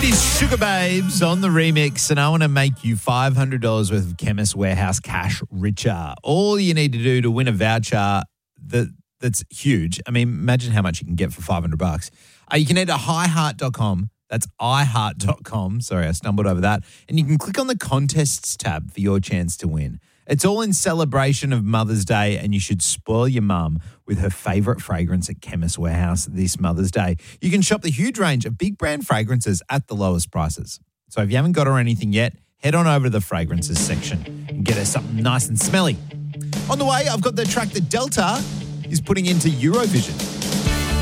It is Sugar Babes on the remix, and I want to make you $500 worth of Chemist Warehouse cash richer. All you need to do to win a voucher that's huge. I mean, imagine how much you can get for $500. You can head to highheart.com. That's iheart.com. Sorry, I stumbled over that. And you can click on the contests tab for your chance to win. It's all in celebration of Mother's Day, and you should spoil your mum with her favourite fragrance at Chemist Warehouse this Mother's Day. You can shop the huge range of big brand fragrances at the lowest prices. So if you haven't got her anything yet, head on over to the fragrances section and get her something nice and smelly. On the way, I've got the track that Delta is putting into Eurovision.